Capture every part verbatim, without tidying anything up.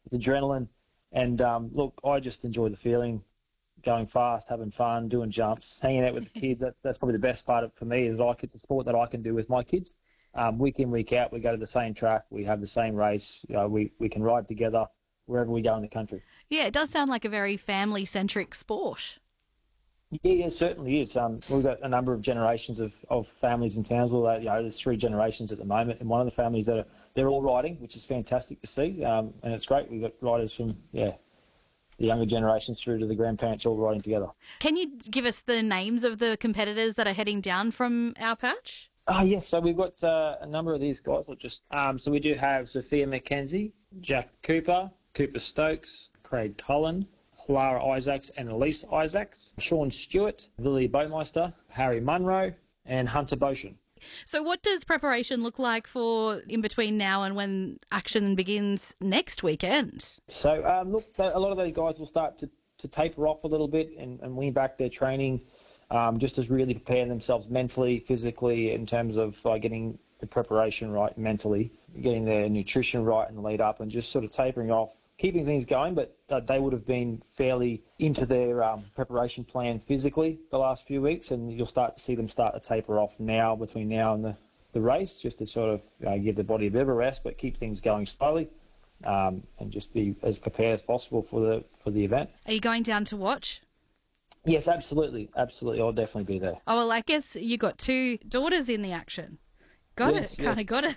it's adrenaline. And um, look, I just enjoy the feeling, going fast, having fun, doing jumps, hanging out with the kids. That's, that's probably the best part of it for me is like it's a sport that I can do with my kids. Um, week in, week out, we go to the same track, we have the same race, you know, we, we can ride together wherever we go in the country. Yeah, it does sound like a very family-centric sport. Yeah, it certainly is. Um, we've got a number of generations of, of families in Townsville. Uh, you know, there's three generations at the moment, and one of the families that are they're all riding, which is fantastic to see, um, and it's great. We've got riders from yeah the younger generations through to the grandparents all riding together. Can you give us the names of the competitors that are heading down from our patch? Oh yes, so we've got uh, a number of these guys. I'll just um, so we do have Sophia McKenzie, Jack Cooper, Cooper Stokes, Craig Cullen, Lara Isaacs and Elise Isaacs, Sean Stewart, Lily Bowmeister, Harry Munro, and Hunter Boshin. So what does preparation look like for in between now and when action begins next weekend? So, um, look, a lot of those guys will start to, to taper off a little bit and, and wean back their training, um, just as really preparing themselves mentally, physically, in terms of uh, getting the preparation right mentally, getting their nutrition right in the lead up, and just sort of tapering off, keeping things going, but uh, they would have been fairly into their um, preparation plan physically the last few weeks, and you'll start to see them start to taper off now, between now and the, the race, just to sort of uh, give the body a bit of a rest, but keep things going slowly, um, and just be as prepared as possible for the for the event. Are you going down to watch? Yes, absolutely, absolutely. I'll definitely be there. Oh, well, I guess you got two daughters in the action. Got yes, it, kind of got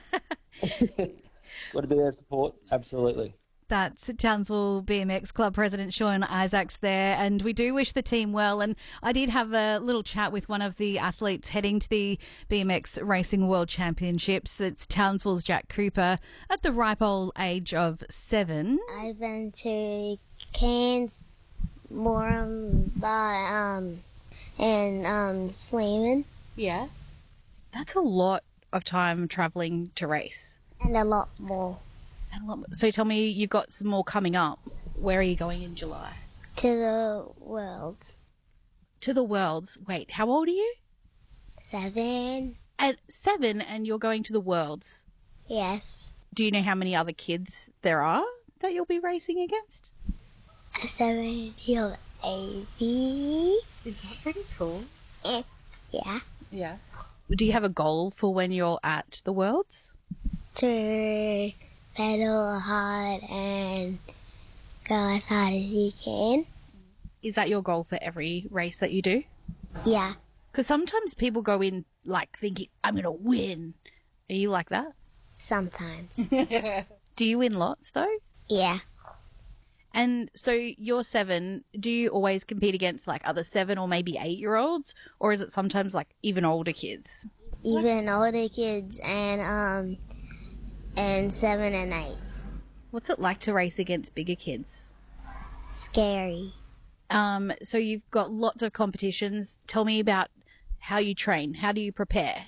it. Got to be there support, absolutely. That's Townsville B M X Club President Sean Isaacs there, and we do wish the team well. And I did have a little chat with one of the athletes heading to the B M X Racing World Championships. It's Townsville's Jack Cooper at the ripe old age of seven. I've been to Cairns, Morum, um, and um, Sleeman. Yeah. That's a lot of time travelling to race. And a lot more. So tell me, you've got some more coming up. Where are you going in July? To the Worlds. To the Worlds. Wait, how old are you? Seven. At seven, and you're going to the Worlds? Yes. Do you know how many other kids there are that you'll be racing against? A seven-year-old eighty. Is that pretty cool? Eh, yeah. Yeah. Do you have a goal for when you're at the Worlds? To pedal hard and go as hard as you can. Is that your goal for every race that you do? Yeah. Because sometimes people go in like thinking, I'm going to win. Are you like that? Sometimes. Do you win lots though? Yeah. And so you're seven. Do you always compete against like other seven or maybe eight-year-olds? Or is it sometimes like even older kids? Even older kids and um and seven and eights. What's it like to race against bigger kids? Scary. Um, so you've got lots of competitions. Tell me about how you train. How do you prepare?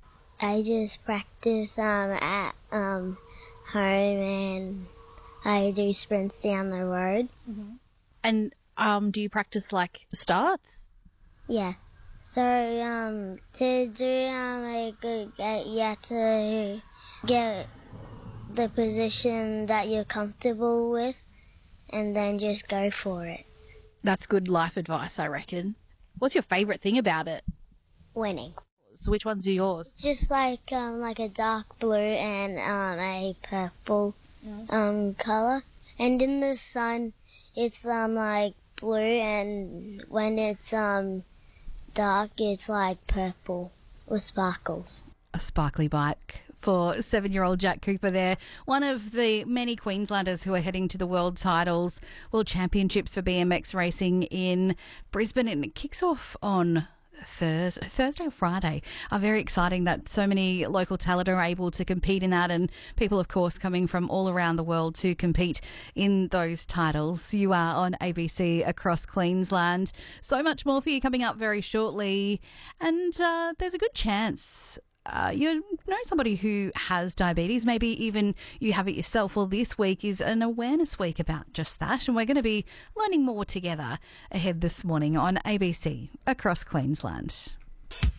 I just practice um at um home and I do sprints down the road. Mm-hmm. And um, do you practice like starts? Yeah. So um to do um like uh, you have to get the position that you're comfortable with and then just go for it. That's good life advice, I reckon. What's your favourite thing about it? Winning. So which ones are yours? Just like um like a dark blue and um a purple mm. um color. And in the sun it's um like blue, and when it's um dark it's like purple with sparkles. A sparkly bike for seven-year-old Jack Cooper there, one of the many Queenslanders who are heading to the World Titles, World Championships for B M X racing in Brisbane, and it kicks off on Thursday, Thursday or Friday. Are very exciting that so many local talent are able to compete in that, and people, of course, coming from all around the world to compete in those titles. You are on A B C across Queensland. So much more for you coming up very shortly, and uh, there's a good chance Uh, you know somebody who has diabetes, maybe even you have it yourself. Well, this week is an awareness week about just that, and we're going to be learning more together ahead this morning on A B C across Queensland.